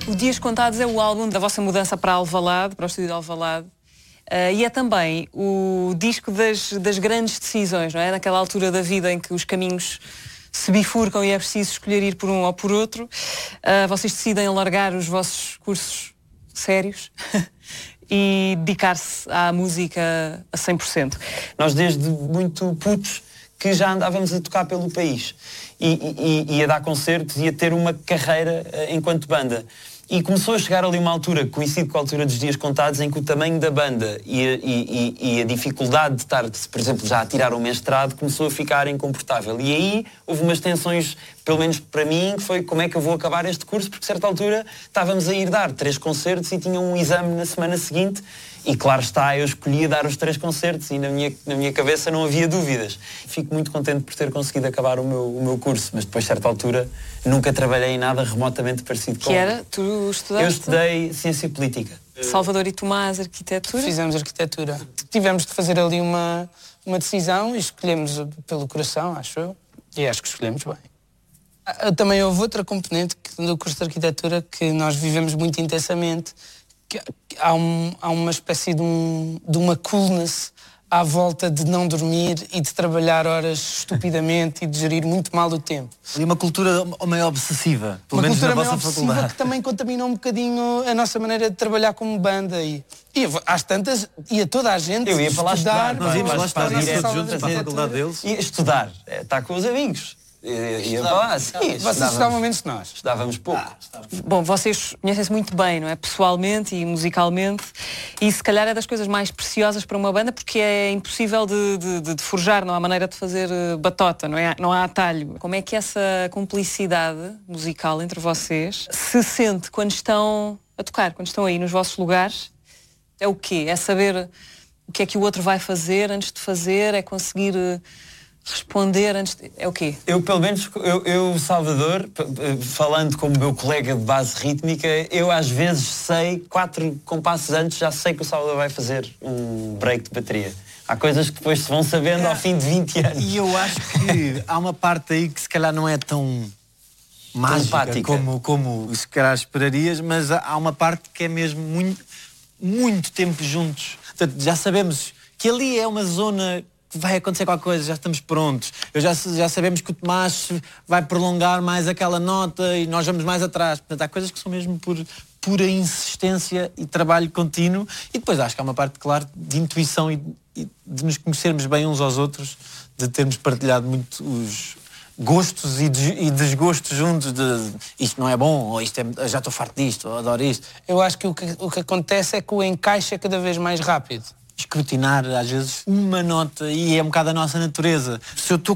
O Dias Contados é o álbum da vossa mudança para Alvalade, para o estúdio de Alvalade. E é também o disco das grandes decisões, não é? Naquela altura da vida em que os caminhos se bifurcam e é preciso escolher ir por um ou por outro. Vocês decidem alargar os vossos cursos sérios e dedicar-se à música a 100%. Nós desde muito putos que já andávamos a tocar pelo país e a dar concertos e a ter uma carreira enquanto banda. E começou a chegar ali uma altura, coincide com a altura dos Dias Contados, em que o tamanho da banda e a dificuldade de estar, por exemplo, já a tirar o mestrado, começou a ficar incomportável. E aí houve umas tensões, pelo menos para mim, que foi como é que eu vou acabar este curso, porque a certa altura estávamos a ir dar 3 concertos e tinha um exame na semana seguinte. E claro está, eu escolhia dar os 3 concertos e na minha cabeça não havia dúvidas. Fico muito contente por ter conseguido acabar o meu curso, mas depois, a certa altura, nunca trabalhei em nada remotamente parecido com... Que era? Tu estudaste? Eu estudei Ciência Política. Salvador e Tomás, Arquitetura? Fizemos Arquitetura. Tivemos de fazer ali uma decisão e escolhemos pelo coração, acho eu. E acho que escolhemos bem. Também houve outra componente do curso de Arquitetura que nós vivemos muito intensamente. Há uma espécie de uma coolness à volta de não dormir e de trabalhar horas estupidamente e de gerir muito mal o tempo. E uma cultura meio obsessiva, pelo menos na vossa faculdade. Que também contaminou um bocadinho a nossa maneira de trabalhar como banda. E às tantas, ia toda a gente eu ia para lá estudar. Nós íamos lá estar todos juntos para a faculdade deles. E estudar, estar com os amigos. Ia para lá, sim. Vocês estudavam menos que nós. Estudávamos pouco. Bom, vocês conhecem-se muito bem, não é? Pessoalmente e musicalmente. E se calhar é das coisas mais preciosas para uma banda, porque é impossível de forjar, não há maneira de fazer batota, não há atalho. Como é que essa cumplicidade musical entre vocês se sente quando estão a tocar, quando estão aí nos vossos lugares? É o quê? É saber o que é que o outro vai fazer antes de fazer? É conseguir... responder antes de... É o quê? Eu, pelo menos, Salvador, falando como meu colega de base rítmica, eu às vezes sei, 4 compassos antes, já sei que o Salvador vai fazer um break de bateria. Há coisas que depois se vão sabendo ao fim de 20 anos. E eu acho que há uma parte aí que se calhar não é tão mágica como se calhar esperarias, mas há uma parte que é mesmo muito tempo juntos. Portanto, já sabemos que ali é uma zona... vai acontecer qualquer coisa, já estamos prontos. Já sabemos que o Tomás vai prolongar mais aquela nota e nós vamos mais atrás. Portanto, há coisas que são mesmo por pura insistência e trabalho contínuo. E depois acho que há uma parte, claro, de intuição e de nos conhecermos bem uns aos outros, de termos partilhado muito os gostos e desgostos juntos de isto não é bom, ou isto é, já estou farto disto, ou adoro isto. Eu acho que o que acontece é que o encaixe é cada vez mais rápido. Escrutinar, às vezes, uma nota, e é um bocado a nossa natureza. Se eu estou